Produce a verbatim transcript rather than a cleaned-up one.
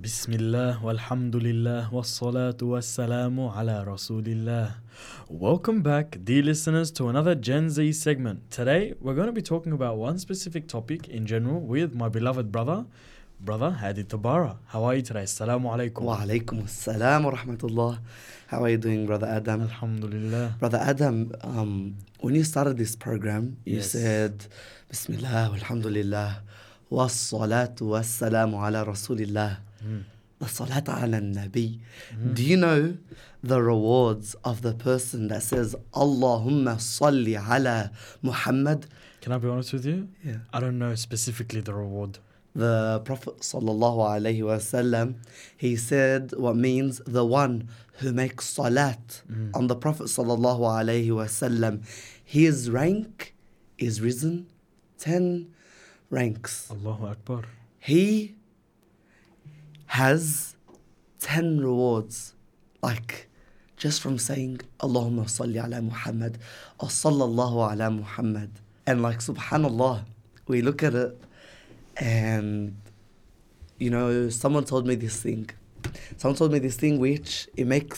Bismillah, walhamdulillah, wassalatu wassalamu ala rasulillah. Welcome back, dear listeners, to another Gen Z segment. Today, we're going to be talking about one specific topic in general with my beloved brother, Brother Hadi Tabara. How are you today? Assalamu alaikum. Wa alaikum assalam wa rahmatullah. How are you doing, Brother Adam? Alhamdulillah. Brother Adam, um, when you started this program, you Yes. said, Bismillah, walhamdulillah, wassalatu wassalamu ala rasulillah. Mm. The salat ala nabi. Mm. Do you know the rewards of the person that says, Allahumma salli ala Muhammad? Can I be honest with you? Yeah. I don't know specifically the reward. The Prophet sallallahu alaihi wasallam, he said what means the one who makes salat Mm. on the Prophet sallallahu alaihi wasallam, his rank is risen ten ranks. Allahu Akbar. He has ten rewards, like just from saying Allahumma salli ala Muhammad or sallallahu ala Muhammad. And like subhanallah, we look at it and, you know, someone told me this thing. Someone told me this thing which it makes